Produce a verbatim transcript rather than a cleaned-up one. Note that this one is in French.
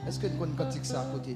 Est-ce que nous connaissons cantique ça à côté?